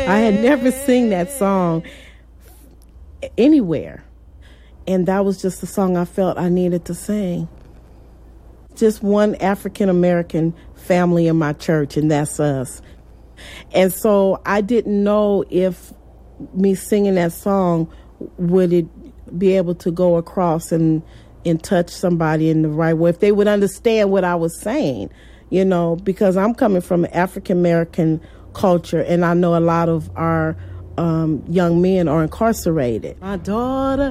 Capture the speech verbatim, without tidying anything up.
I had never seen that song anywhere. And that was just the song I felt I needed to sing. Just one African-American family in my church, and that's us. And so I didn't know if me singing that song, would it be able to go across and, and touch somebody in the right way, if they would understand what I was saying, you know, because I'm coming from an African-American culture, and I know a lot of our um, young men are incarcerated. My daughter